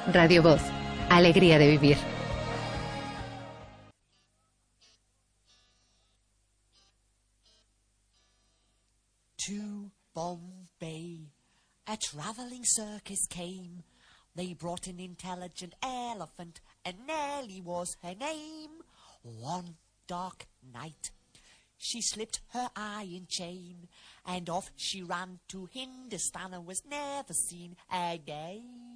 Radio Voz. Alegría de vivir. To Bombay, a travelling circus came. They brought an intelligent elephant, and Nellie was her name. One dark night, she slipped her iron chain, and off she ran to Hindustan and was never seen again.